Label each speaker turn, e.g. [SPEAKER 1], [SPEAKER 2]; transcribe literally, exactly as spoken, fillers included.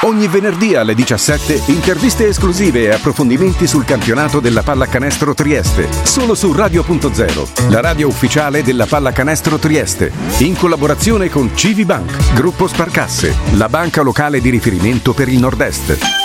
[SPEAKER 1] Ogni venerdì alle diciassette interviste esclusive e approfondimenti sul campionato della Pallacanestro Trieste. Solo su Radio Punto Zero, la radio ufficiale della Pallacanestro Trieste. In collaborazione con Civibank, Gruppo Sparcasse, la banca locale di riferimento per il Nord-Est.